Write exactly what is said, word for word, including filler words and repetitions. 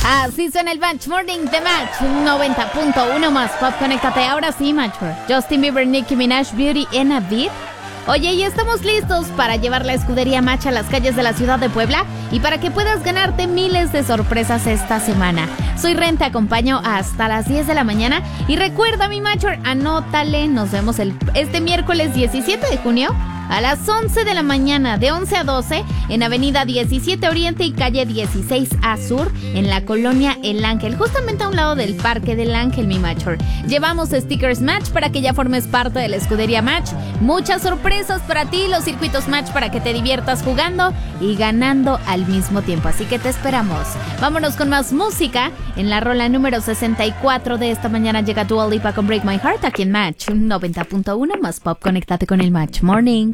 Así suena el Match Morning de Match noventa punto uno más Pop. Conéctate ahora sí, Match. Justin Bieber, Nicki Minaj, Beauty and a Beat. Oye, y estamos listos para llevar la escudería Match a las calles de la ciudad de Puebla y para que puedas ganarte miles de sorpresas esta semana. Soy Ren, te acompaño hasta las diez de la mañana y recuerda, mi Matcher, anótale, nos vemos el, este miércoles diecisiete de junio a las once de la mañana, de once a doce, en Avenida diecisiete Oriente y Calle dieciséis A Sur, en la colonia El Ángel, justamente a un lado del Parque del Ángel, mi Matcher. Llevamos stickers Match para que ya formes parte de la escudería Match. Muchas sorpresas para ti, los circuitos Match para que te diviertas jugando y ganando al mismo tiempo. Así que te esperamos. Vámonos con más música. En la rola número sesenta y cuatro de esta mañana llega Dua Lipa con Break My Heart aquí en Match noventa punto uno más Pop. Conéctate con el Match Morning.